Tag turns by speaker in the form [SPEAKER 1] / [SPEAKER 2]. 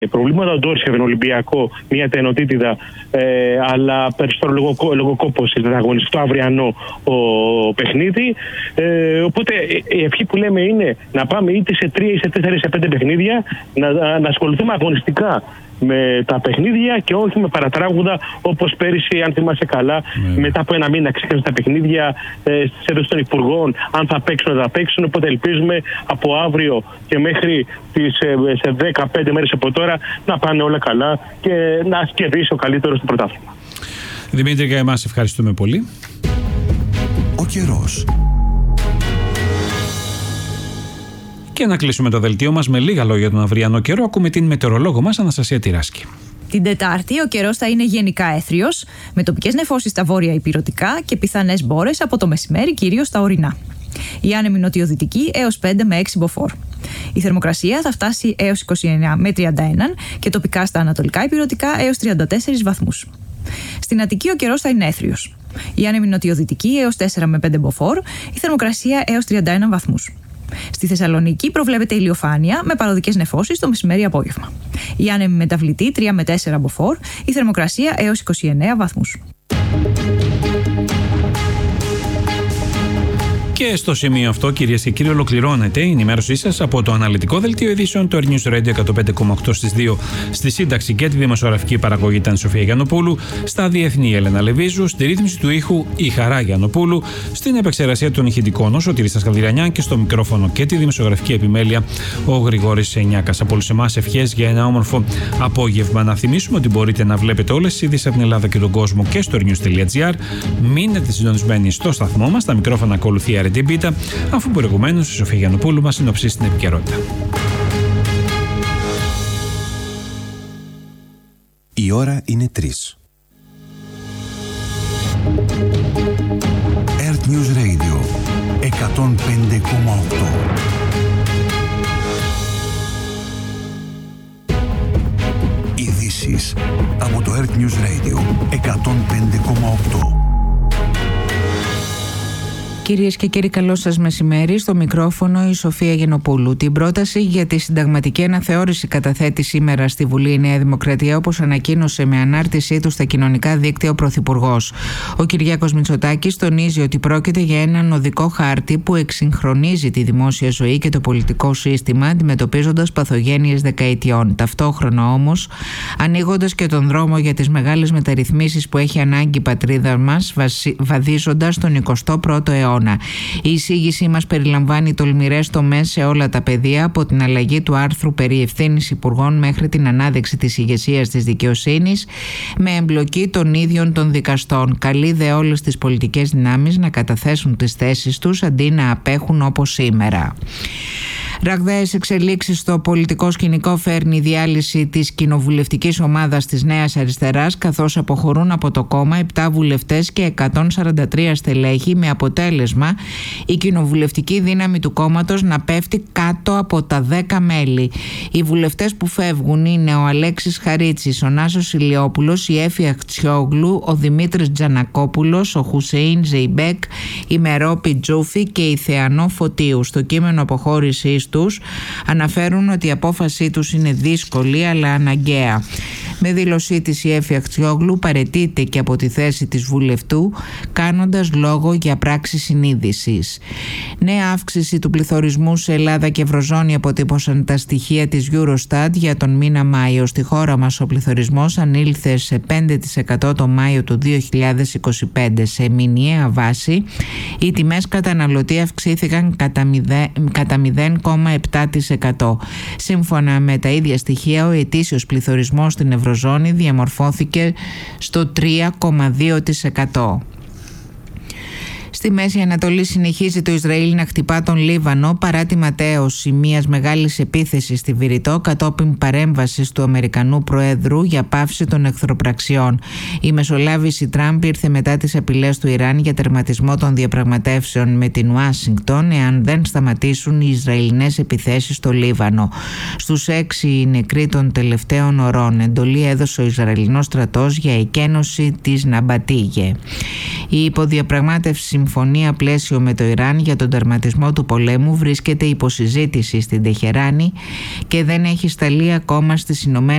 [SPEAKER 1] Προβλήματα Ντόρσια, Ολυμπιακό, μια τενοτήτιδα, αλλά περισσότερο λόγω κόπος ήταν αγωνιστικό αυριανό παιχνίδι. Οπότε η ευχή που λέμε είναι να πάμε είτε σε 3 ή σε 4 ή σε 5 παιχνίδια, να ασχοληθούμε αγωνιστικά με τα παιχνίδια και όχι με παρατράγουδα όπως πέρυσι, αν θυμάσαι καλά, μετά από ένα μήνα ξεκίνησαν τα παιχνίδια στις έδωσες των υπουργών, αν θα παίξουν, θα παίξουν. Οπότε ελπίζουμε από αύριο και μέχρι σε 15 μέρες από τώρα να πάνε όλα καλά και να κερδίσει ο καλύτερος στο πρωτάθλημα.
[SPEAKER 2] Δημήτρη Καϊμά, ευχαριστούμε πολύ.
[SPEAKER 3] Ο καιρός.
[SPEAKER 2] Και να κλείσουμε το δελτίο μας με λίγα λόγια τον αυριανό καιρό. Ακούμε την μετεωρολόγο μας Αναστασία Τυράσκη.
[SPEAKER 4] Την Τετάρτη ο καιρός θα είναι γενικά έθριος, με τοπικές νεφώσεις στα βόρεια ηπειρωτικά και πιθανές μπόρες από το μεσημέρι κυρίως στα ορεινά. Η άνεμη νοτιοδυτική έως 5 με 6 μποφόρ. Η θερμοκρασία θα φτάσει έως 29 με 31 και τοπικά στα ανατολικά ηπειρωτικά έως 34 βαθμούς. Στην Αττική ο καιρός θα είναι έθριος. Η άνεμη νοτιοδυτική έως 4 με 5 μποφόρ, η θερμοκρασία έως 31 βαθμούς. Στη Θεσσαλονίκη προβλέπεται ηλιοφάνεια με παροδικές νεφώσεις το μεσημέρι απόγευμα. Η άνεμη μεταβλητή 3 με 4 μποφόρ, η θερμοκρασία έως 29 βαθμούς.
[SPEAKER 2] Και στο σημείο αυτό, κυρίες και κύριοι, ολοκληρώνεται η ενημέρωσή σας από το αναλυτικό δελτίο ειδήσεων του News Radio 105,8 στις 2. Στη σύνταξη και τη δημοσιογραφική παραγωγή ήταν η Σοφία Γιαννοπούλου, στα διεθνή η Έλενα Λεβίζου, στη ρύθμιση του ήχου η Χαρά Γιαννοπούλου, στην επεξεργασία των ηχητικών ο Σωτήρης Σκαλδιρανιάν και στο μικρόφωνο και τη δημοσιογραφική επιμέλεια ο Γρηγόρης Σενιάκας. Από όλους εμάς ευχές για ένα όμορφο απόγευμα. Να θυμίσουμε ότι μπορείτε να βλέπετε όλες τις ειδήσεις από την Ελλάδα και τον κόσμο και στο news.gr. Μείνετε συντονισμένοι στο σταθμό μας. Τα μικρόφωνα ακολουθεί την πίτα, αφού προηγουμένως η Σοφία Γιαννοπούλου μας συνοψίσει την επικαιρότητα.
[SPEAKER 3] Η ώρα είναι 3. Earth News Radio 105,8. Ειδήσεις από το Earth News Radio 105,8.
[SPEAKER 5] Κυρίες και κύριοι, καλό σας μεσημέρι. Στο μικρόφωνο η Σοφία Γιαννοπούλου. Την πρόταση για τη συνταγματική αναθεώρηση καταθέτει σήμερα στη Βουλή η Νέα Δημοκρατία, όπως ανακοίνωσε με ανάρτησή του στα κοινωνικά δίκτυα ο Πρωθυπουργός. Ο Κυριάκος Μητσοτάκης τονίζει ότι πρόκειται για έναν οδικό χάρτη που εξυγχρονίζει τη δημόσια ζωή και το πολιτικό σύστημα, αντιμετωπίζοντας παθογένειες δεκαετιών. Ταυτόχρονα όμως, ανοίγοντας και τον δρόμο για τις μεγάλες μεταρρυθμίσεις που έχει ανάγκη η πατρίδα μας, βαδίζοντας τον 21ο αιώνα. Η εισήγησή μας περιλαμβάνει τολμηρές τομές σε όλα τα πεδία, από την αλλαγή του άρθρου περί ευθύνης υπουργών μέχρι την ανάδειξη της ηγεσίας της δικαιοσύνης, με εμπλοκή των ίδιων των δικαστών. Καλεί δε όλες τις πολιτικές δυνάμεις να καταθέσουν τις θέσεις τους αντί να απέχουν όπως σήμερα. Ραγδαίες εξελίξεις στο πολιτικό σκηνικό φέρνει η διάλυση της κοινοβουλευτικής ομάδας της Νέας Αριστεράς, καθώς αποχωρούν από το κόμμα 7 βουλευτές και 143 στελέχη, με αποτέλεσμα η κοινοβουλευτική δύναμη του κόμματος να πέφτει κάτω από τα 10 μέλη. Οι βουλευτές που φεύγουν είναι ο Αλέξης Χαρίτσης, ο Νάσος Ηλιόπουλος, η Έφη Αχτσιόγλου, ο Δημήτρης Τζανακόπουλος, ο Χουσέιν Ζεϊμπέκ, η Μερόπη Τζούφη και η Θεανό Φωτίου. Στο κείμενο αποχώρησης τους αναφέρουν ότι η απόφασή τους είναι δύσκολη αλλά αναγκαία. Με δήλωσή της η Έφη Αχτσιόγλου παραιτείται και από τη θέση της βουλευτού, κάνοντας λόγο για πράξη συνείδησης. Νέα αύξηση του πληθωρισμού σε Ελλάδα και Ευρωζώνη αποτύπωσαν τα στοιχεία της Eurostat για τον μήνα Μάιο. Στη χώρα μας ο πληθωρισμός ανήλθε σε 5% το Μάιο του 2025. Σε μηνιαία βάση οι τιμές καταναλωτή αυξήθηκαν κατά 0,7%. Σύμφωνα με τα ίδια στοιχεία, ο ετήσιος πληθωρισμός στην Ευρωζώνη διαμορφώθηκε στο 3,2%. Στη Μέση Ανατολή συνεχίζει το Ισραήλ να χτυπά τον Λίβανο παρά τη ματέωση μιας μεγάλης επίθεσης στη Βηρητό κατόπιν παρέμβασης του Αμερικανού Προέδρου για πάυση των εχθροπραξιών. Η μεσολάβηση Τραμπ ήρθε μετά τις απειλές του Ιράν για τερματισμό των διαπραγματεύσεων με την Ουάσιγκτον εάν δεν σταματήσουν οι Ισραηλινές επιθέσεις στο Λίβανο. Στους 6 νεκροί των τελευταίων ωρών εντολή έδωσε ο Ισραηλινός στρατός για εκένωση της Ναμπατίγε. Η υποδιαπραγμάτευση συμφωνία πλαίσιο με το Ιράν για τον τερματισμό του πολέμου βρίσκεται υπό συζήτηση στην Τεχεράνη και δεν έχει σταλεί ακόμα στις Ηνωμένες